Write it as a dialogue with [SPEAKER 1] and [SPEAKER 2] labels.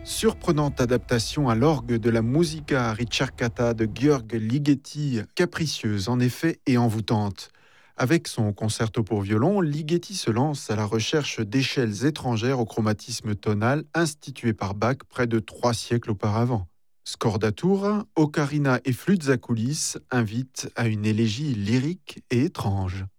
[SPEAKER 1] Surprenante adaptation à l'orgue de la musica ricercata de Gheorghe Ligeti, capricieuse en effet et envoûtante. Avec son concerto pour violon, Ligeti se lance à la recherche d'échelles étrangères au chromatisme tonal institué par Bach près de 3 siècles auparavant. Scordatura, ocarina et flûtes à coulisses invitent à une élégie lyrique et étrange.